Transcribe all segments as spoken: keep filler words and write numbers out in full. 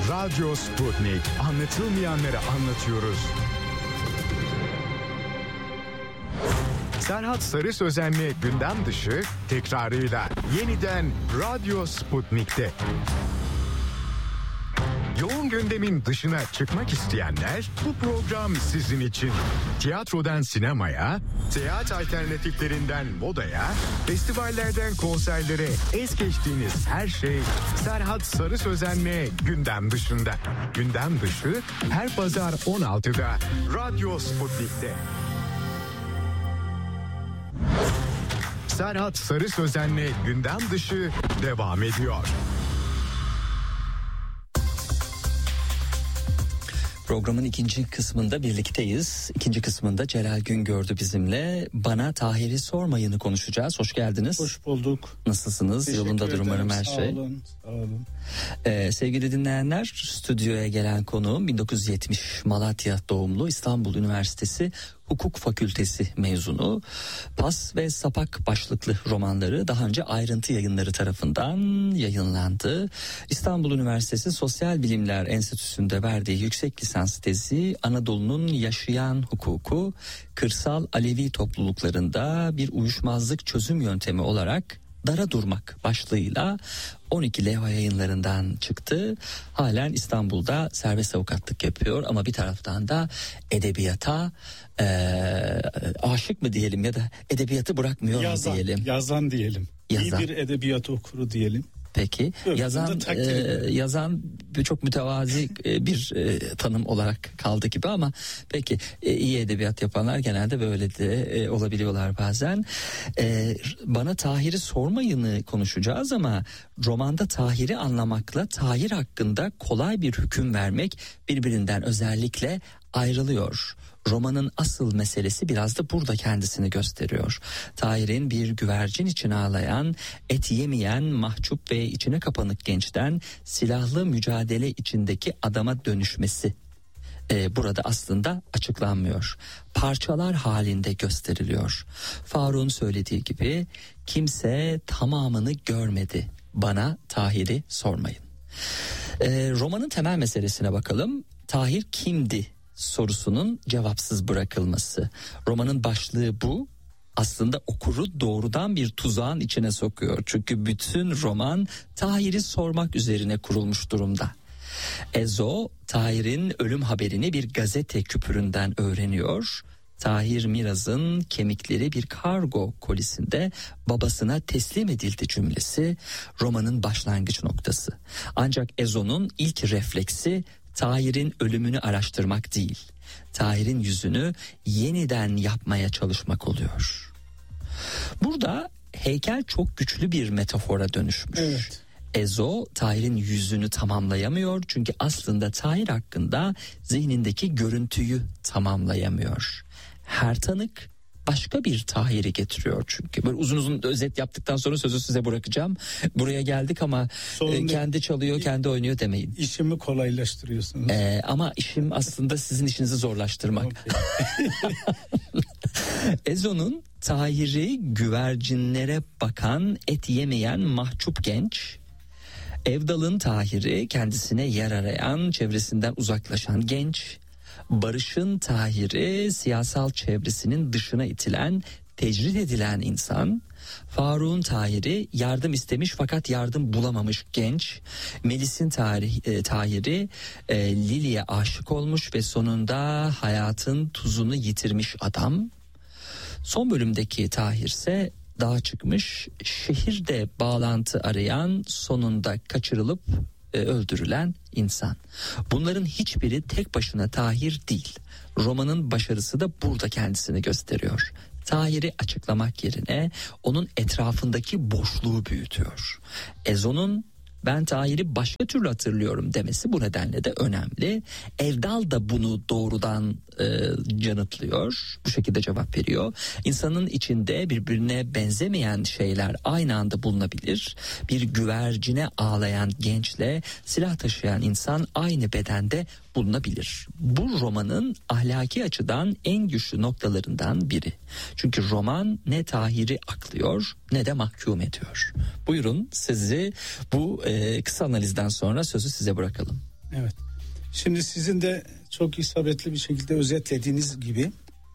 Radyo Sputnik. Anlatılmayanları anlatıyoruz. Serhat Sarı Sözen'le gündem dışı tekrarıyla yeniden Radyo Sputnik'te. Yoğun gündemin dışına çıkmak isteyenler bu program sizin için. Tiyatrodan sinemaya, seyahat alternatiflerinden modaya, festivallerden konserlere es geçtiğiniz her şey Serhat Sarı Sözen'le gündem dışında. Gündem dışı her pazar on altıda Radyo Sputnik'te. Serhat Sarı Sözen'le gündem dışı devam ediyor. Programın ikinci kısmında birlikteyiz. İkinci kısmında Celal Güngördü bizimle. Bana Tahir'i sormayını konuşacağız. Hoş geldiniz. Hoş bulduk. Nasılsınız? Teşekkür Yolundadır umarım her sağ şey. Olun, sağ olun. Ee, sevgili dinleyenler, stüdyoya gelen konuğum bin dokuz yüz yetmiş Malatya doğumlu, İstanbul Üniversitesi Hukuk Fakültesi mezunu. Pas ve Sapak başlıklı romanları daha önce Ayrıntı Yayınları tarafından yayınlandı. İstanbul Üniversitesi Sosyal Bilimler Enstitüsü'nde verdiği yüksek lisans tezi Anadolu'nun yaşayan hukuku, kırsal Alevi topluluklarında bir uyuşmazlık çözüm yöntemi olarak dara durmak başlığıyla on iki levha yayınlarından çıktı. Halen İstanbul'da serbest avukatlık yapıyor ama bir taraftan da edebiyata e, aşık mı diyelim ya da edebiyatı bırakmıyor yazan, mu diyelim. Yazan diyelim. Yazan. İyi bir edebiyat okuru diyelim. Peki Öbürünü yazan e, yazan çok mütevazi e, bir e, tanım olarak kaldı gibi ama peki e, iyi edebiyat yapanlar genelde böyle de e, olabiliyorlar bazen. E, bana Tahir'i sormayını konuşacağız ama romanda Tahir'i anlamakla Tahir hakkında kolay bir hüküm vermek birbirinden özellikle ayrılıyor. Romanın asıl meselesi biraz da burada kendisini gösteriyor. Tahir'in bir güvercin için ağlayan, et yemeyen, mahcup ve içine kapanık gençten silahlı mücadele içindeki adama dönüşmesi Ee, burada aslında açıklanmıyor. Parçalar halinde gösteriliyor. Faruk'un söylediği gibi kimse tamamını görmedi. Bana Tahir'i sormayın. Ee, romanın temel meselesine bakalım. Tahir kimdi sorusunun cevapsız bırakılması. Romanın başlığı bu. Aslında okuru doğrudan bir tuzağın içine sokuyor. Çünkü bütün roman Tahir'i sormak üzerine kurulmuş durumda. Ezo, Tahir'in ölüm haberini bir gazete küpüründen öğreniyor. Tahir Miraz'ın kemikleri bir kargo kolisinde babasına teslim edildi cümlesi romanın başlangıç noktası. Ancak Ezo'nun ilk refleksi Tahir'in ölümünü araştırmak değil, Tahir'in yüzünü yeniden yapmaya çalışmak oluyor. Burada heykel çok güçlü bir metafora dönüşmüş. Evet. Ezo Tahir'in yüzünü tamamlayamıyor çünkü aslında Tahir hakkında zihnindeki görüntüyü tamamlayamıyor. Her tanık başka bir Tahir'i getiriyor çünkü. Böyle uzun uzun özet yaptıktan sonra sözü size bırakacağım. Buraya geldik ama e, kendi çalıyor, kendi oynuyor demeyin. İşimi kolaylaştırıyorsunuz. Ee, ama işim aslında sizin işinizi zorlaştırmak. Ezo'nun Tahir'i güvercinlere bakan, et yemeyen mahcup genç, Evdal'ın Tahir'i kendisine yer arayan, çevresinden uzaklaşan genç, Barış'ın Tahir'i siyasal çevresinin dışına itilen, tecrit edilen insan, Faruk'un Tahir'i yardım istemiş fakat yardım bulamamış genç, Melis'in tarih, e, Tahir'i e, Lili'ye aşık olmuş ve sonunda hayatın tuzunu yitirmiş adam. Son bölümdeki Tahir ise dağa çıkmış, şehirde bağlantı arayan, sonunda kaçırılıp e, öldürülen insan. Bunların hiçbiri tek başına Tahir değil. Romanın başarısı da burada kendisini gösteriyor. Tahir'i açıklamak yerine onun etrafındaki boşluğu büyütüyor. Ezo'nun ben Tahir'i başka türlü hatırlıyorum demesi bu nedenle de önemli. Evdal da bunu doğrudan e, yanıtlıyor. Bu şekilde cevap veriyor. İnsanın içinde birbirine benzemeyen şeyler aynı anda bulunabilir. Bir güvercine ağlayan gençle silah taşıyan insan aynı bedende bulunabilir. Bu romanın ahlaki açıdan en güçlü noktalarından biri. Çünkü roman ne Tahir'i aklıyor ne de mahkum ediyor. Buyurun sizi bu e, kısa analizden sonra sözü size bırakalım. Evet. Şimdi sizin de çok isabetli bir şekilde özetlediğiniz gibi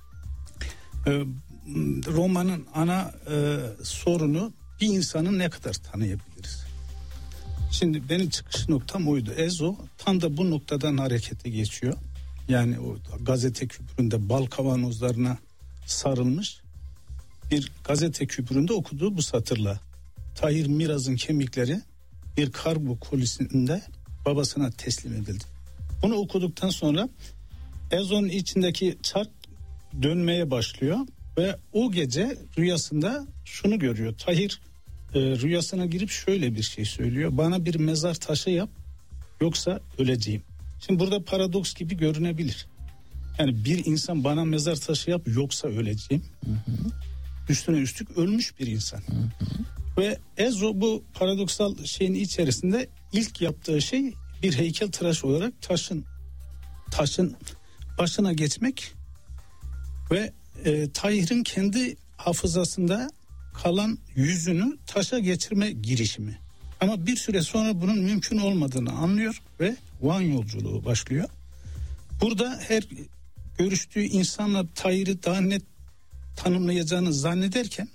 romanın ana e, sorunu bir insanı ne kadar tanıyabiliriz? Şimdi benim çıkış noktam oydu. Ezo tam da bu noktadan harekete geçiyor. Yani o gazete küpüründe bal kavanozlarına sarılmış bir gazete küpüründe okuduğu bu satırla Tahir Miraz'ın kemikleri bir kargo kolisinde babasına teslim edildi. Bunu okuduktan sonra Ezo'nun içindeki çark dönmeye başlıyor ve o gece rüyasında şunu görüyor. Tahir e, rüyasına girip şöyle bir şey söylüyor. Bana bir mezar taşı yap yoksa öleceğim. Şimdi burada paradoks gibi görünebilir. Yani bir insan bana mezar taşı yap yoksa öleceğim. Hı hı. Üstüne üstlük ölmüş bir insan. Hı hı. Ve Ezo bu paradoksal şeyin içerisinde ilk yaptığı şey bir heykeltıraş olarak taşın taşın başına geçmek ve e, Tahir'in kendi hafızasında kalan yüzünü taşa geçirme girişimi. Ama bir süre sonra bunun mümkün olmadığını anlıyor ve Van yolculuğu başlıyor. Burada her görüştüğü insanla Tahir'i daha net tanımlayacağını zannederken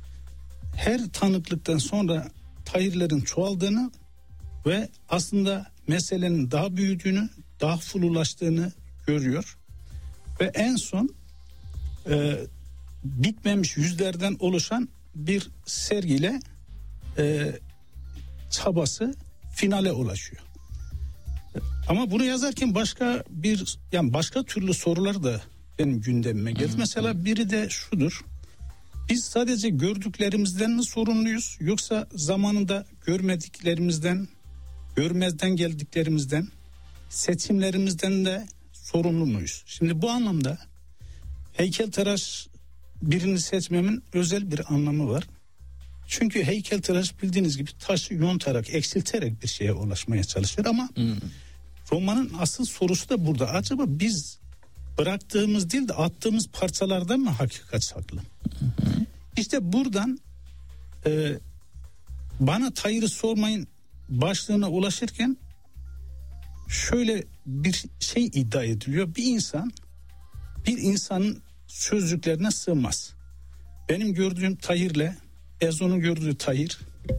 her tanıklıktan sonra Tahir'lerin çoğaldığını ve aslında meselenin daha büyüdüğünü, daha fululaştığını görüyor. Ve en son e, bitmemiş yüzlerden oluşan bir sergiyle e, çabası finale ulaşıyor. Ama bunu yazarken başka bir yani başka türlü sorular da benim gündemime geldi. Mesela biri de şudur. Biz sadece gördüklerimizden mi sorumluyuz yoksa zamanında görmediklerimizden, görmezden geldiklerimizden, seçimlerimizden de sorumlu muyuz? Şimdi bu anlamda heykeltıraş birini seçmemin özel bir anlamı var. Çünkü heykeltıraş bildiğiniz gibi taşı yontarak, eksilterek bir şeye ulaşmaya çalışır ama hmm. romanın asıl sorusu da burada. Acaba biz bıraktığımız değil de attığımız parçalardan mı hakikat saklı? Hmm. İşte buradan e, bana Tahir'i sormayın başlığına ulaşırken şöyle bir şey iddia ediliyor. Bir insan bir insanın sözcüklerine sığmaz. Benim gördüğüm Tahir'le Ezo'nun gördüğü Tahir,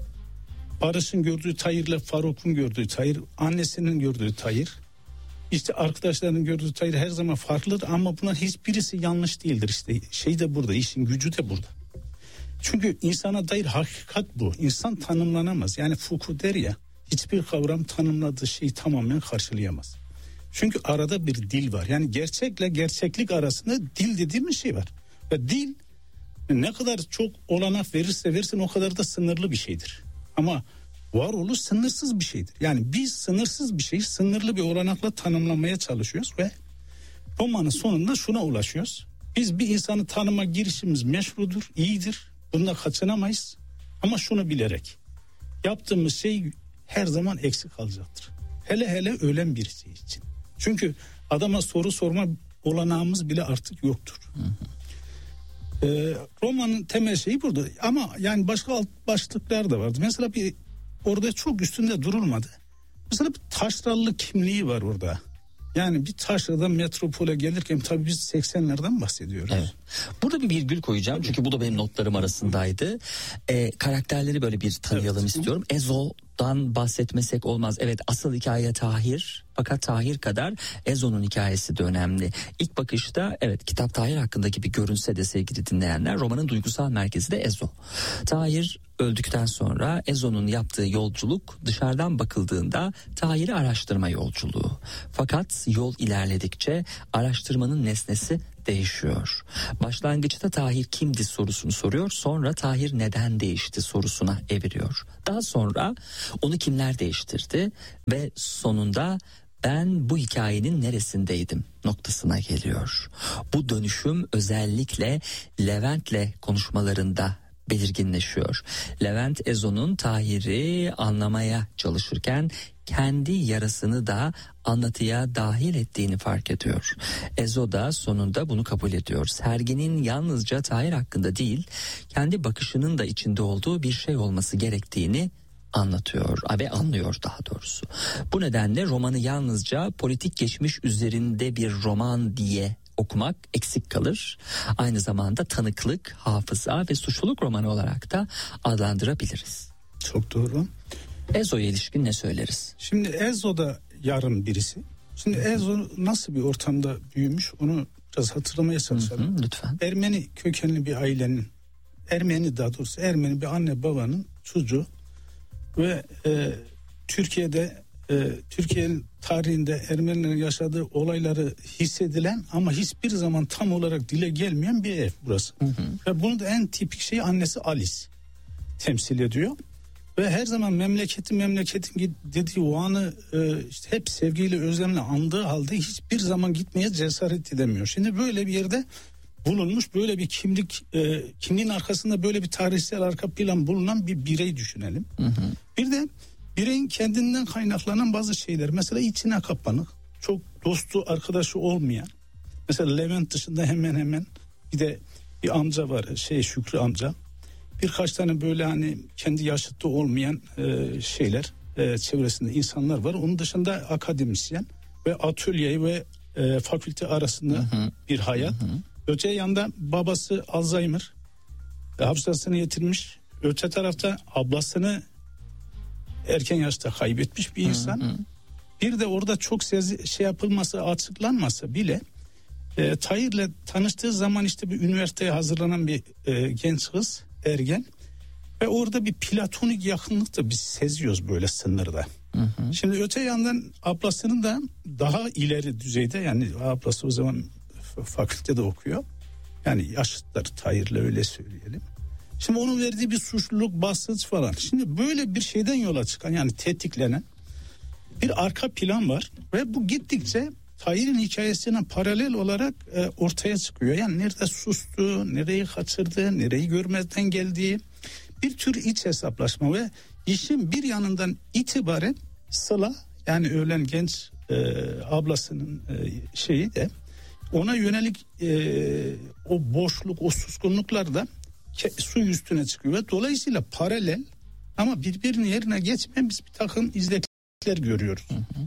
Barış'ın gördüğü Tahir'le Faruk'un gördüğü Tahir, annesinin gördüğü Tahir, işte arkadaşlarının gördüğü Tahir her zaman farklıdır ama bunlar hiçbirisi yanlış değildir. İşte şey de burada, işin gücü de burada. Çünkü insana dair hakikat bu. İnsan tanımlanamaz. Yani Foucault der ya, hiçbir kavram tanımladığı şeyi tamamen karşılayamaz. Çünkü arada bir dil var. Yani gerçekle gerçeklik arasında dil dediğimiz şey var. Ve dil ne kadar çok olanak verirse versin o kadar da sınırlı bir şeydir. Ama varoluş sınırsız bir şeydir. Yani biz sınırsız bir şeyi sınırlı bir olanakla tanımlamaya çalışıyoruz ve romanın sonunda şuna ulaşıyoruz. Biz bir insanı tanıma girişimiz meşrudur, iyidir. Bundan kaçınamayız. Ama şunu bilerek yaptığımız şey her zaman eksik kalacaktır. Hele hele ölen birisi için. Çünkü adama soru sorma olanağımız bile artık yoktur. Hı hı. Ee, romanın temel şeyi burada. Ama yani başka alt başlıklar da vardı. Mesela bir orada çok üstünde durulmadı. Mesela bir taşralı kimliği var orada. Yani bir taşradan metropole gelirken tabii biz seksenlerden bahsediyoruz. Evet. Burada bir virgül koyacağım çünkü bu da benim notlarım arasındaydı. Ee, karakterleri böyle bir tanıyalım evet. istiyorum. Ezo'dan bahsetmesek olmaz. Evet, asıl hikaye Tahir. Fakat Tahir kadar Ezo'nun hikayesi de önemli. İlk bakışta evet kitap Tahir hakkında gibi görünse de sevgili dinleyenler romanın duygusal merkezi de Ezo. Tahir öldükten sonra Ezo'nun yaptığı yolculuk dışarıdan bakıldığında Tahir'i araştırma yolculuğu. Fakat yol ilerledikçe araştırmanın nesnesi değişiyor. Başlangıçta Tahir kimdi sorusunu soruyor, sonra Tahir neden değişti sorusuna eviriyor. Daha sonra onu kimler değiştirdi ve sonunda ben bu hikayenin neresindeydim noktasına geliyor. Bu dönüşüm özellikle Levent'le konuşmalarında belirginleşiyor. Levent Ezo'nun Tahir'i anlamaya çalışırken kendi yarasını da anlatıya dahil ettiğini fark ediyor. Ezo da sonunda bunu kabul ediyor. Serginin yalnızca Tahir hakkında değil, kendi bakışının da içinde olduğu bir şey olması gerektiğini anlatıyor ve anlıyor daha doğrusu. Bu nedenle romanı yalnızca politik geçmiş üzerinde bir roman diye okumak eksik kalır. Aynı zamanda tanıklık, hafıza ve suçluluk romanı olarak da adlandırabiliriz. Çok doğru. Ezo'ya ilişkin ne söyleriz? Şimdi Ezo da yarın birisi. Şimdi Ezo nasıl bir ortamda büyümüş onu biraz hatırlamaya çalışalım. Hı hı, lütfen. Ermeni kökenli bir ailenin, Ermeni daha doğrusu Ermeni bir anne babanın çocuğu ve e, Türkiye'de e, Türkiye'nin tarihinde Ermenilerin yaşadığı olayları hissedilen ama hiçbir zaman tam olarak dile gelmeyen bir ev burası. Hı hı. Ve bunu da en tipik şey annesi Alice temsil ediyor. Ve her zaman memleketin memleketin dediği o anı e, işte hep sevgiyle özlemle andığı halde hiçbir zaman gitmeye cesaret edemiyor. Şimdi böyle bir yerde bulunmuş, böyle bir kimlik e, kimliğin arkasında böyle bir tarihsel arka plan bulunan bir birey düşünelim. Hı hı. Bir de bireyin kendinden kaynaklanan bazı şeyler, mesela içine kapanık, çok dostu arkadaşı olmayan, mesela Levent dışında hemen hemen bir de bir amca var, şey Şükrü amca. Birkaç tane böyle hani kendi yaşıtı olmayan e, şeyler e, çevresinde insanlar var. Onun dışında akademisyen ve atölye ve e, fakülte arasında hı hı. bir hayat. Hı hı. Öte yanda babası Alzheimer, e, hafızasını yitirmiş. Öte tarafta ablasını erken yaşta kaybetmiş bir insan. Hı hı. Bir de orada çok sezi, şey yapılması, açıklanmasa bile e, Tahir'le tanıştığı zaman işte bir üniversiteye hazırlanan bir e, genç kız. Ergen ve orada bir platonik yakınlık da biz seziyoruz böyle sınırda. Hı hı. Şimdi öte yandan ablasının da daha ileri düzeyde, yani ablası o zaman fakültede okuyor. Yani yaşıtlar Tahir'le, öyle söyleyelim. Şimdi onun verdiği bir suçluluk, basınç falan. Şimdi böyle bir şeyden yola çıkan, yani tetiklenen bir arka plan var ve bu gittikçe Tahir'in hikayesine paralel olarak e, ortaya çıkıyor. Yani nerede sustu, nereyi kaçırdı, nereyi görmezden geldiği bir tür iç hesaplaşma ve işin bir yanından itibaren Sıla, yani ölen genç e, ablasının e, şeyi de ona yönelik e, o boşluk, o suskunluklar da ke- su üstüne çıkıyor ve dolayısıyla paralel ama birbirinin yerine geçmeyen biz bir takım izlekler görüyoruz. Hı hı.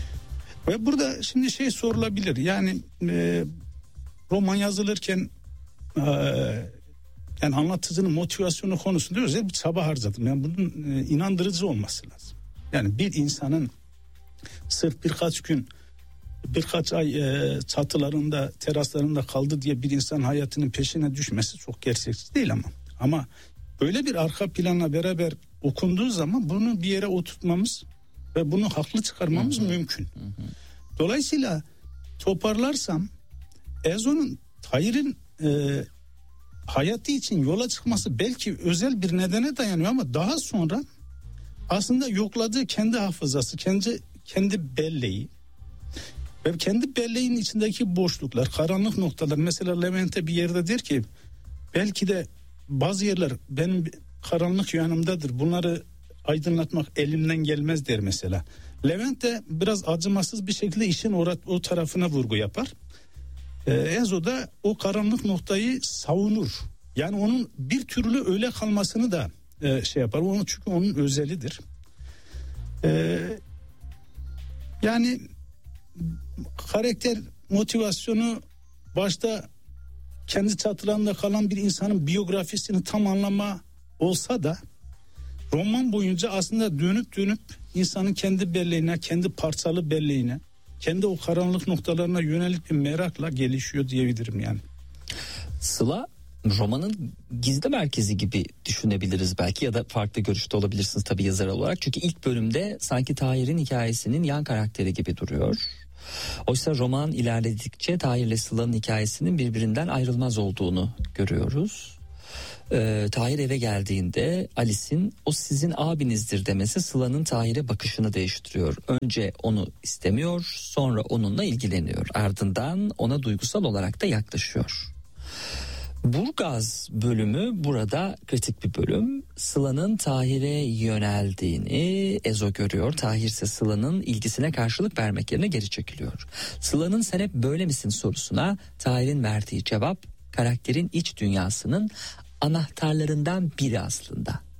Ve burada şimdi şey sorulabilir, yani e, roman yazılırken e, yani anlatıcının motivasyonu konusunda özel bir çaba harcadım. Yani bunun e, inandırıcı olması lazım. Yani bir insanın sırf birkaç gün, birkaç ay e, çatılarında, teraslarında kaldı diye bir insan hayatının peşine düşmesi çok gerçekçi değil ama. Ama böyle bir arka planla beraber okunduğu zaman bunu bir yere oturtmamız ve bunu haklı çıkarmamız hı hı. mümkün. Hı hı. Dolayısıyla toparlarsam Ezo'nun Tahir'in e, hayatı için yola çıkması belki özel bir nedene dayanıyor ama daha sonra aslında yokladığı kendi hafızası, kendi kendi belleği ve kendi belleğin içindeki boşluklar, karanlık noktalar. Mesela Levent'e bir yerde der ki belki de bazı yerler benim karanlık yanımdadır, bunları aydınlatmak elimden gelmez der mesela. Levent de biraz acımasız bir şekilde işin o, o tarafına vurgu yapar. Ee, Ezo da o karanlık noktayı savunur. Yani onun bir türlü öyle kalmasını da e, şey yapar. Onu çünkü onun özelidir. Ee, yani karakter motivasyonu başta kendi çatılarında kalan bir insanın biyografisini tam anlama olsa da roman boyunca aslında dönüp dönüp insanın kendi belleğine, kendi parçalı belleğine, kendi o karanlık noktalarına yönelik bir merakla gelişiyor diyebilirim yani. Sıla romanın gizli merkezi gibi düşünebiliriz belki, ya da farklı görüşte olabilirsiniz tabii yazar olarak. Çünkü ilk bölümde sanki Tahir'in hikayesinin yan karakteri gibi duruyor. Oysa roman ilerledikçe Tahir ile Sıla'nın hikayesinin birbirinden ayrılmaz olduğunu görüyoruz. Ee, Tahir eve geldiğinde Alice'in o sizin abinizdir demesi Sıla'nın Tahir'e bakışını değiştiriyor. Önce onu istemiyor, sonra onunla ilgileniyor. Ardından ona duygusal olarak da yaklaşıyor. Burgaz bölümü burada kritik bir bölüm. Sıla'nın Tahir'e yöneldiğini Ezo görüyor. Tahir ise Sıla'nın ilgisine karşılık vermek yerine geri çekiliyor. Sıla'nın sen hep böyle misin sorusuna Tahir'in verdiği cevap karakterin iç dünyasının anahtarlarından biri aslında.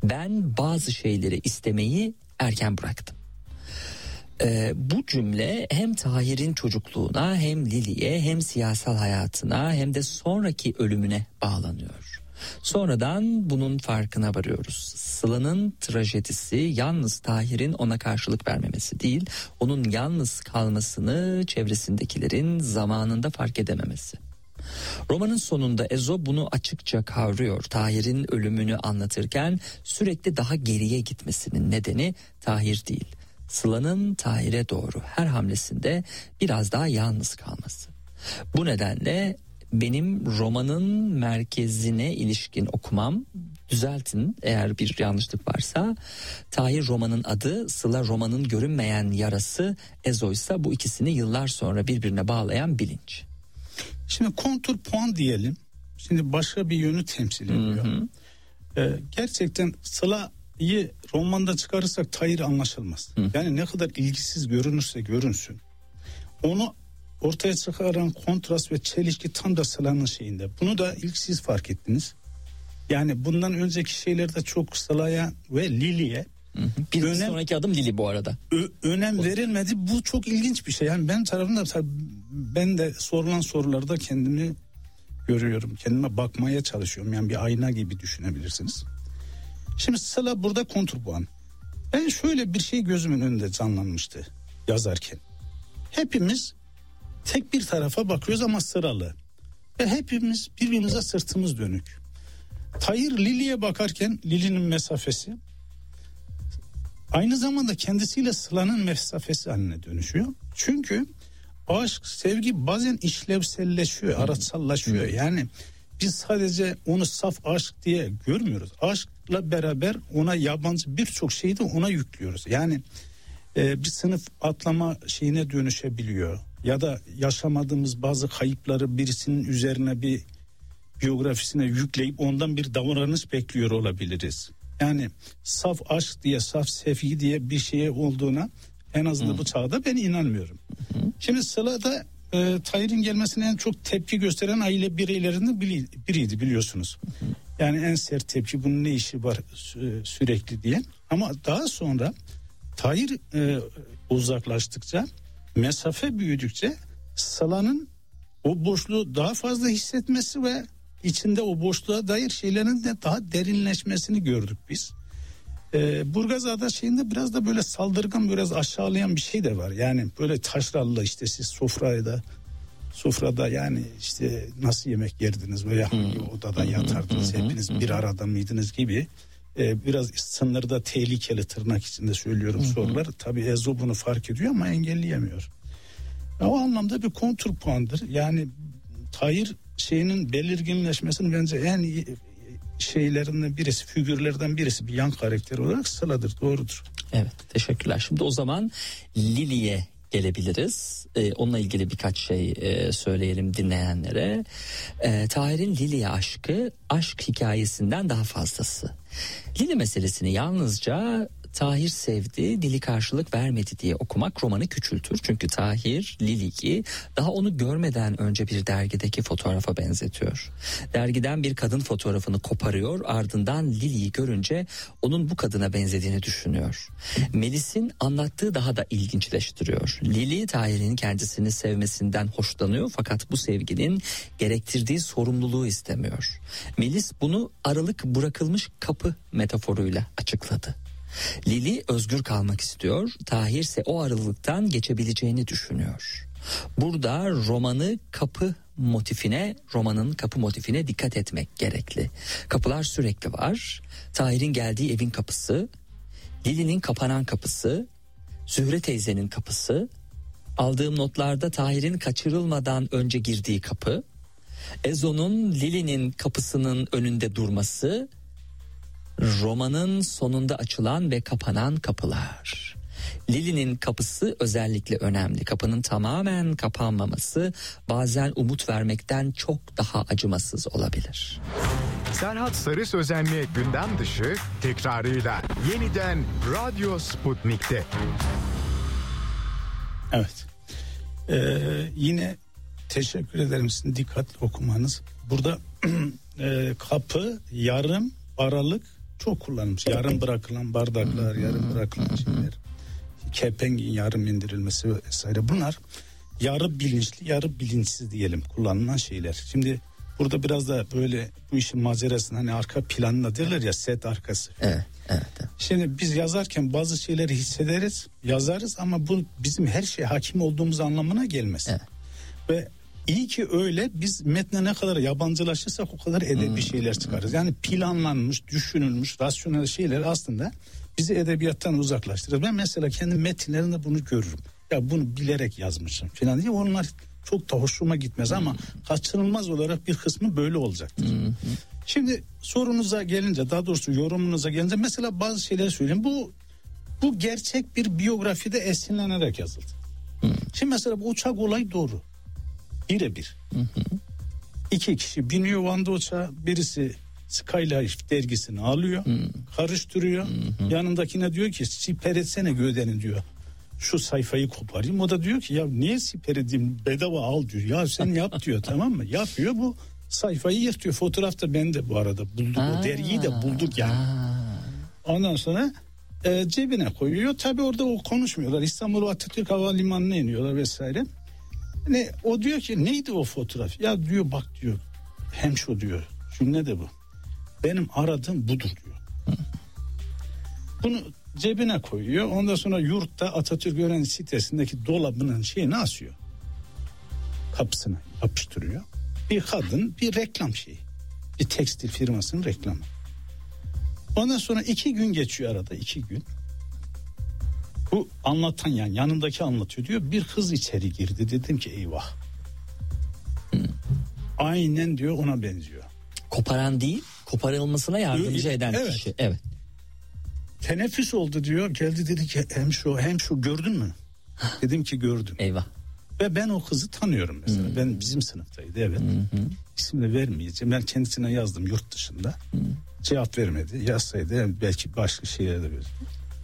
Ben bazı şeyleri istemeyi erken bıraktım. Ee, bu cümle hem Tahir'in çocukluğuna hem Lili'ye hem siyasal hayatına hem de sonraki ölümüne bağlanıyor. Sonradan bunun farkına varıyoruz. Sıla'nın trajedisi yalnız Tahir'in ona karşılık vermemesi değil, onun yalnız kalmasını çevresindekilerin zamanında fark edememesi. Romanın sonunda Ezo bunu açıkça kavruyor. Tahir'in ölümünü anlatırken sürekli daha geriye gitmesinin nedeni Tahir değil, Sıla'nın Tahir'e doğru her hamlesinde biraz daha yalnız kalması. Bu nedenle benim romanın merkezine ilişkin okumam, düzeltin eğer bir yanlışlık varsa, Tahir romanın adı, Sıla romanın görünmeyen yarası, Ezo ise bu ikisini yıllar sonra birbirine bağlayan bilinç. Şimdi kontur puan diyelim. Şimdi başka bir yönü temsil ediyor. Hı hı. Ee, gerçekten Sıla'yı romanda çıkarırsak Tahir anlaşılmaz. Hı. Yani ne kadar ilgisiz görünürse görünsün, onu ortaya çıkaran kontrast ve çelişki tam da Sıla'nın şeyinde. Bunu da ilk siz fark ettiniz. Yani bundan önceki şeylerde çok Sıla'ya ve Lili'ye bir önem, sonraki adım Lili bu arada. Ö, önem verilmedi. Bu çok ilginç bir şey. Yani ben tarafında ben de sorulan sorularda kendimi görüyorum. Kendime bakmaya çalışıyorum. Yani bir ayna gibi düşünebilirsiniz. Şimdi Sıla burada kontrpuan. Ben şöyle bir şey gözümün önünde canlanmıştı yazarken. Hepimiz tek bir tarafa bakıyoruz ama sıralı. Ve hepimiz birbirimize sırtımız dönük. Tahir Lili'ye bakarken Lili'nin mesafesi aynı zamanda kendisiyle Sıla'nın mesafesi haline dönüşüyor. Çünkü aşk, sevgi bazen işlevselleşiyor, araçsallaşıyor. Yani biz sadece onu saf aşk diye görmüyoruz. Aşkla beraber ona yabancı birçok şeyi de ona yüklüyoruz. Yani e, bir sınıf atlama şeyine dönüşebiliyor. Ya da yaşamadığımız bazı kayıpları birisinin üzerine bir biyografisine yükleyip ondan bir davranış bekliyor olabiliriz. Yani saf aşk diye, saf sevgi diye bir şey olduğuna en azından Hı. bu çağda ben inanmıyorum. Hı. Şimdi Sıla'da e, Tahir'in gelmesine en çok tepki gösteren aile bireylerinden biriydi biliyorsunuz. Hı. Yani en sert tepki, bunun ne işi var sürekli diye. Ama daha sonra Tahir e, uzaklaştıkça, mesafe büyüdükçe Sıla'nın o boşluğu daha fazla hissetmesi ve içinde o boşluğa dair şeylerin de daha derinleşmesini gördük biz. Ee, Burgazada şeyinde biraz da böyle saldırgan, biraz aşağılayan bir şey de var. Yani böyle taşralla işte siz sofrada sofrada yani işte nasıl yemek yerdiniz veya hangi odada yatardınız, hepiniz bir arada mıydınız gibi ee, biraz sınırda tehlikeli, tırnak içinde söylüyorum sorular. Tabii Ezo bunu fark ediyor ama engelleyemiyor. O anlamda bir kontrpuandır. Yani Tahir şeyinin belirginleşmesinin bence en iyi şeylerinden birisi, figürlerden birisi, bir yan karakter olarak Sıla'dır. Doğrudur. Evet, teşekkürler. Şimdi o zaman Lili'ye gelebiliriz. Ee, onunla ilgili birkaç şey e, söyleyelim dinleyenlere. Ee, Tahir'in Lili'ye aşkı aşk hikayesinden daha fazlası. Lili meselesini yalnızca Tahir sevdi, Lili karşılık vermedi diye okumak romanı küçültür. Çünkü Tahir Lili'yi daha onu görmeden önce bir dergideki fotoğrafa benzetiyor. Dergiden bir kadın fotoğrafını koparıyor, ardından Lili'yi görünce onun bu kadına benzediğini düşünüyor. Melis'in anlattığı daha da ilginçleştiriyor. Lili Tahir'in kendisini sevmesinden hoşlanıyor fakat bu sevginin gerektirdiği sorumluluğu istemiyor. Melis bunu aralık bırakılmış kapı metaforuyla açıkladı. Lili özgür kalmak istiyor, Tahir ise o aralıktan geçebileceğini düşünüyor. Burada romanı kapı motifine, romanın kapı motifine dikkat etmek gerekli. Kapılar sürekli var. Tahir'in geldiği evin kapısı, Lili'nin kapanan kapısı, Zühre teyzenin kapısı, aldığım notlarda Tahir'in kaçırılmadan önce girdiği kapı, Ezo'nun Lili'nin kapısının önünde durması, romanın sonunda açılan ve kapanan kapılar. Lili'nin kapısı özellikle önemli. Kapının tamamen kapanmaması bazen umut vermekten çok daha acımasız olabilir. Serhat Sarı Sözenli gündem dışı tekrarıyla yeniden Radyo Sputnik'te. Evet. Ee, yine teşekkür ederim sizin dikkatli okumanız. Burada e, kapı, yarım, aralık çok kullanılmış. Yarım bırakılan bardaklar, yarım bırakılan şeyler. Kepengin yarım indirilmesi vesaire. Bunlar yarı bilinçli, yarı bilinçsiz diyelim kullanılan şeyler. Şimdi burada biraz da böyle bu işin macerasını hani arka planına derler ya, set arkası. Evet, evet, evet. Şimdi biz yazarken bazı şeyleri hissederiz, yazarız ama bu bizim her şeye hakim olduğumuz anlamına gelmez. Evet. Ve iyi ki öyle, biz metne ne kadar yabancılaşırsak o kadar edebi hmm. şeyler çıkarırız. Yani planlanmış, düşünülmüş, rasyonel şeyler aslında bizi edebiyattan uzaklaştırır. Ben mesela kendi metinlerinde bunu görürüm. Ya bunu bilerek yazmışım falan diye, onlar çok da hoşuma gitmez ama hmm. kaçınılmaz olarak bir kısmı böyle olacaktır. Hmm. Şimdi sorunuza gelince, daha doğrusu yorumunuza gelince mesela bazı şeyler söyleyeyim. Bu bu gerçek bir biyografide esinlenerek yazıldı. Hmm. Şimdi mesela bu uçak olayı doğru. Birebir. İki kişi biniyor Van'da uçağa, birisi Skylife dergisini alıyor, hmm. karıştırıyor. Hmm. Yanındakine diyor ki siper etsene gövdeni diyor. Şu sayfayı koparayım. O da diyor ki ya niye siper edeyim, bedava al diyor. Ya sen yap diyor, tamam mı? Yapıyor, bu sayfayı yırtıyor. Fotoğraf da ben de bu arada bulduk. Aa, o dergiyi de bulduk yani. Aa. Ondan sonra e, cebine koyuyor. Tabii orada o konuşmuyorlar. İstanbul Atatürk Havalimanı'na iniyorlar vesaire. Ne, o diyor ki neydi o fotoğraf? Ya diyor bak diyor, hemşo diyor. Cümle de bu. Benim aradığım budur diyor. Bunu cebine koyuyor. Ondan sonra yurtta Atatürk Öğrenci sitesindeki dolabının şeyini asıyor. Kapısına yapıştırıyor. Bir kadın bir reklam şeyi. Bir tekstil firmasının reklamı. Ondan sonra iki gün geçiyor arada, iki gün. Bu anlatan, yani yanındaki anlatıyor, diyor bir kız içeri girdi, dedim ki eyvah. Hmm. Aynen diyor ona benziyor. Koparan değil, koparılmasına yardımcı diyor, eden evet. kişi. Evet. Teneffüs oldu diyor, geldi dedi ki hem şu hem şu gördün mü? Dedim ki gördüm. Eyvah. Ve ben o kızı tanıyorum mesela. Hmm. Ben bizim sınıftaydı, evet. Hmm. İsmini vermeyeceğim. Ben kendisine yazdım yurt dışında. Hmm. Cevap vermedi. Yazsaydı belki başka şeylere de verirdi.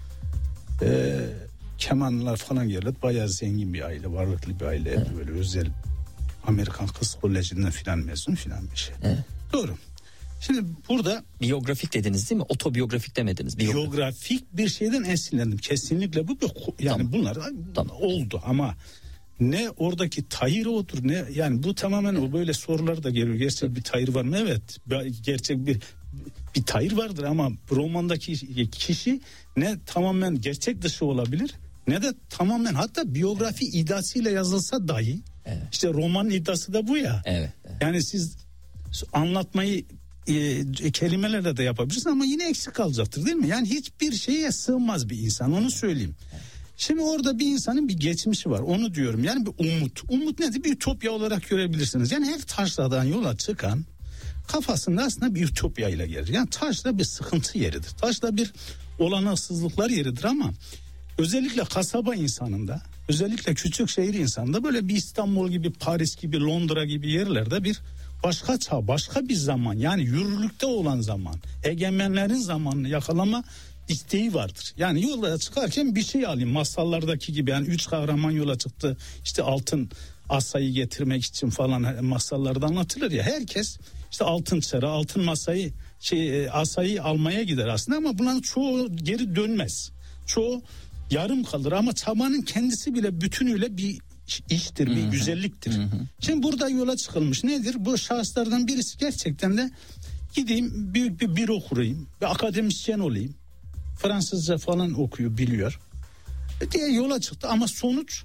Ee, Kemanlılar falan geldi. Bayağı zengin bir aile, varlıklı bir aile. Evet. Böyle özel Amerikan Kız Koleji'nden filan mezun filan bir şey. Evet. Doğru. Şimdi burada biyografik dediniz değil mi? Otobiyografik demediniz. Biyografik, biyografik bir şeyden esinlendim. Kesinlikle bu yani tamam. bunlar tamam. oldu ama ne oradaki tayır odur, ne yani bu tamamen evet. o böyle sorular da geliyor. Gerçek evet. bir tayır var mı? Evet. Gerçek bir bir tayır vardır ama romandaki kişi ne tamamen gerçek dışı olabilir, ne de tamamen hatta biyografi iddiasıyla yazılsa dahi evet. işte romanın iddiası da bu ya. Evet, evet. Yani siz anlatmayı e, kelimelerle de yapabilirsiniz ama yine eksik kalacaktır değil mi? Yani hiçbir şeye sığmaz bir insan, onu söyleyeyim. Evet. Şimdi orada bir insanın bir geçmişi var, onu diyorum. Yani bir umut. Umut nedir? Bir ütopya olarak görebilirsiniz. Yani her taşradan yola çıkan kafasında aslında bir ütopya ile gelir. Yani taşla bir sıkıntı yeridir. Taşla bir olanaksızlıklar yeridir ama özellikle kasaba insanında, özellikle küçük şehir insanında böyle bir İstanbul gibi, Paris gibi, Londra gibi yerlerde bir başka çağ, başka bir zaman, yani yürürlükte olan zaman, egemenlerin zamanını yakalama isteği vardır. Yani yola çıkarken bir şey alayım, masallardaki gibi, yani üç kahraman yola çıktı işte altın asayı getirmek için falan masallarda anlatılır ya, herkes işte altın çıra, altın masayı şey asayı almaya gider aslında ama bunların çoğu geri dönmez. Çoğu yarım kalır ama çabanın kendisi bile bütünüyle bir iştir, bir güzelliktir. Hı hı. Şimdi burada yola çıkılmış nedir? Bu şahıslardan birisi gerçekten de gideyim büyük bir büro kurayım, bir akademisyen olayım, Fransızca falan okuyor, biliyor diye yola çıktı ama sonuç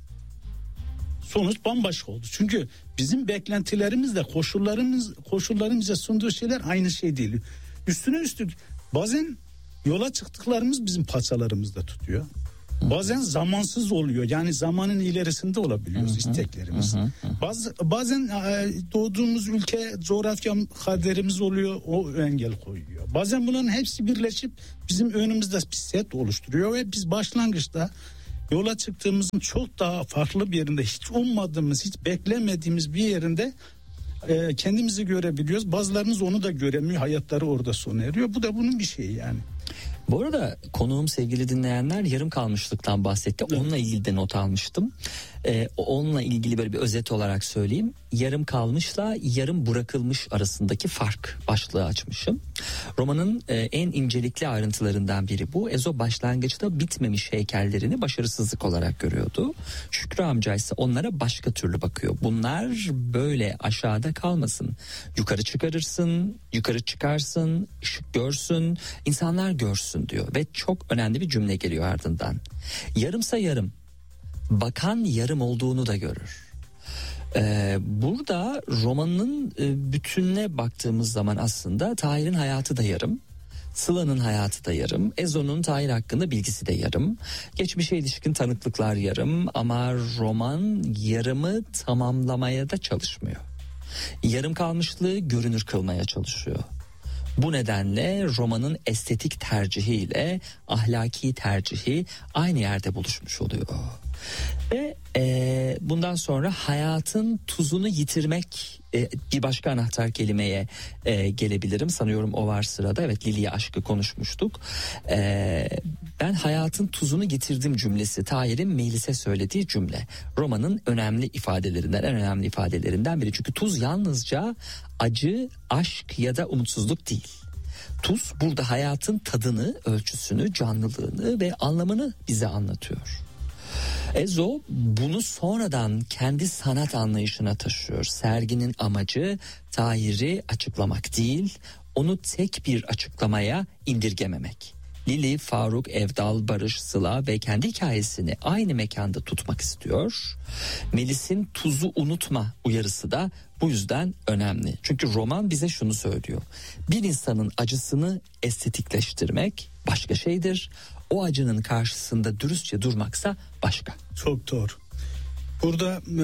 sonuç bambaşka oldu. Çünkü bizim beklentilerimizle koşullarımız koşulların bize sunduğu şeyler aynı şey değil. Üstüne üstlük bazen yola çıktıklarımız bizim paçalarımızda tutuyor. Bazen zamansız oluyor. Yani zamanın ilerisinde olabiliyoruz, hı hı, isteklerimiz. Hı hı, hı. Baz, bazen e, doğduğumuz ülke, coğrafya kaderimiz oluyor, o engel koyuyor. Bazen bunların hepsi birleşip bizim önümüzde bir set oluşturuyor ve biz başlangıçta yola çıktığımızın çok daha farklı bir yerinde, hiç ummadığımız, hiç beklemediğimiz bir yerinde e, kendimizi görebiliyoruz. Bazılarımız onu da göremiyor, hayatları orada sona eriyor. Bu da bunun bir şeyi yani. Bu arada konuğum, sevgili dinleyenler, yarım kalmışlıktan bahsetti. Evet. Onunla ilgili de not almıştım. Ee, onunla ilgili böyle bir özet olarak söyleyeyim. yarım kalmışla yarım bırakılmış arasındaki fark başlığı açmışım. Romanın e, en incelikli ayrıntılarından biri bu. Ezo başlangıçta bitmemiş heykellerini başarısızlık olarak görüyordu. Şükrü amca ise onlara başka türlü bakıyor. Bunlar böyle aşağıda kalmasın. Yukarı çıkarırsın, yukarı çıkarsın, ışık görsün, insanlar görsün diyor. Ve çok önemli bir cümle geliyor ardından. Yarımsa yarım, bakan yarım olduğunu da görür. Ee, burada romanın e, bütününe baktığımız zaman aslında Tahir'in hayatı da yarım. Sıla'nın hayatı da yarım. Ezo'nun Tahir hakkında bilgisi de yarım. Geçmişe ilişkin tanıklıklar yarım ama roman yarımı tamamlamaya da çalışmıyor. Yarım kalmışlığı görünür kılmaya çalışıyor. Bu nedenle romanın estetik tercihiyle ahlaki tercihi aynı yerde buluşmuş oluyor. Ve e, bundan sonra hayatın tuzunu yitirmek e, bir başka anahtar kelimeye e, gelebilirim. Sanıyorum o var sırada. Evet, Lili'ye aşkı konuşmuştuk. E, ben hayatın tuzunu yitirdim cümlesi Tahir'in Melis'e söylediği cümle. Romanın önemli ifadelerinden, en önemli ifadelerinden biri. Çünkü tuz yalnızca acı, aşk ya da umutsuzluk değil. Tuz burada hayatın tadını, ölçüsünü, canlılığını ve anlamını bize anlatıyor. Ezo bunu sonradan kendi sanat anlayışına taşıyor. Serginin amacı Tahir'i açıklamak değil, onu tek bir açıklamaya indirgememek. Lili, Faruk, Evdal, Barış, Sıla ve kendi hikayesini aynı mekanda tutmak istiyor. Melis'in tuzu unutma uyarısı da bu yüzden önemli. Çünkü roman bize şunu söylüyor. Bir insanın acısını estetikleştirmek başka şeydir. O acının karşısında dürüstçe durmaksa başka. Çok doğru. Burada e,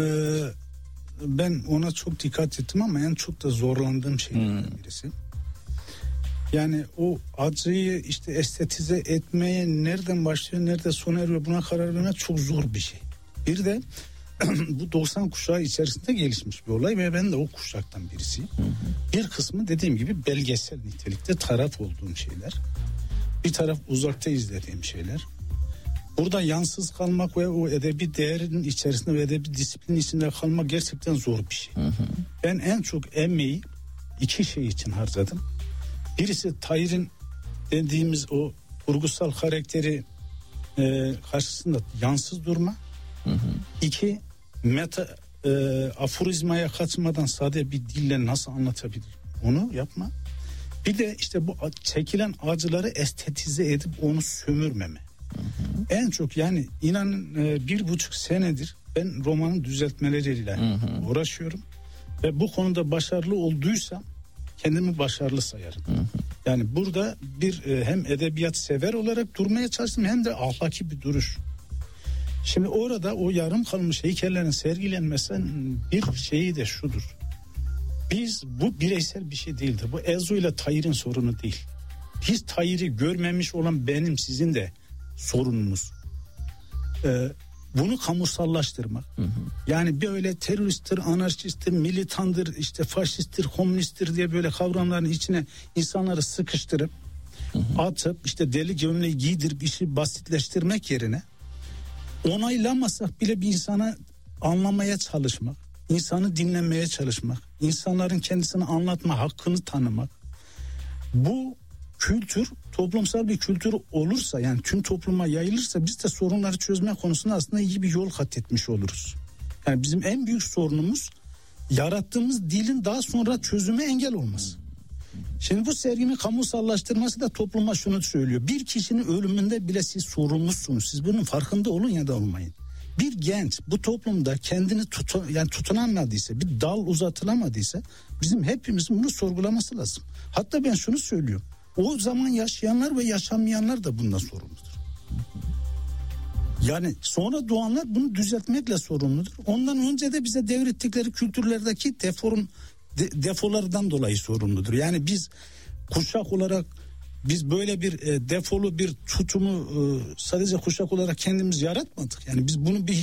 ben ona çok dikkat ettim ama en çok da zorlandığım şeylerden hmm. birisi. Yani o acıyı işte estetize etmeye nereden başlıyor, nerede sona eriyor, buna karar vermek çok zor bir şey. Bir de bu doksan kuşağı içerisinde gelişmiş bir olay ve ben de o kuşaktan birisiyim. Hı hı. Bir kısmı dediğim gibi belgesel nitelikte taraf olduğum şeyler. Bir taraf uzakta izlediğim şeyler. Burada yansız kalmak ve o edebi değerin içerisinde ve edebi disiplin içinde kalmak gerçekten zor bir şey. Hı hı. Ben en çok emeği iki şey için harcadım. Birisi Tahir'in dediğimiz o kurgusal karakteri e, karşısında yansız durma. Hı hı. İki, meta e, aforizmaya kaçmadan sade bir dille nasıl anlatabilir? Onu yapma. Bir de işte bu çekilen acıları estetize edip onu sömürmeme. Hı hı. En çok yani inanın e, bir buçuk senedir ben romanın düzeltmeleriyle hı hı. uğraşıyorum. Ve bu konuda başarılı olduysam kendimi başarılı sayarım. Hı hı. Yani burada bir e, hem edebiyat sever olarak durmaya çalıştım hem de ahlaki bir duruş. Şimdi orada o yarım kalmış heykellerin sergilenmesinin bir şeyi de şudur. Biz bu bireysel bir şey değildir. Bu Ezo ile Tahir'in sorunu değil. Biz Tahir'i görmemiş olan benim, sizin de sorunumuz. Ee, bunu kamusallaştırmak. Hı hı. Yani böyle teröristtir, anarşisttir, militandır, işte faşisttir, komünisttir diye böyle kavramların içine insanları sıkıştırıp hı hı. atıp işte deli gömleği giydirip işi basitleştirmek yerine onaylamasak bile bir insana anlamaya çalışmak, insanı dinlemeye çalışmak, insanların kendisini anlatma hakkını tanımak. Bu kültür toplumsal bir kültür olursa, yani tüm topluma yayılırsa biz de sorunları çözme konusunda aslında iyi bir yol kat etmiş oluruz. Yani bizim en büyük sorunumuz yarattığımız dilin daha sonra çözüme engel olması. Şimdi bu serginin kamusallaştırması da topluma şunu söylüyor. Bir kişinin ölümünde bile siz sorumlusunuz. Siz bunun farkında olun ya da olmayın. Bir genç bu toplumda kendini tutu, yani tutunamadıysa, bir dal uzatılamadıysa bizim hepimizin bunu sorgulaması lazım. Hatta ben şunu söylüyorum. O zaman yaşayanlar ve yaşamayanlar da bundan sorumludur. Yani sonra doğanlar bunu düzeltmekle sorumludur. Ondan önce de bize devrettikleri kültürlerdeki deforun de, defolardan dolayı sorumludur. Yani biz kuşak olarak biz böyle bir e, defolu bir tutumu e, sadece kuşak olarak kendimiz yaratmadık. Yani biz bunu bir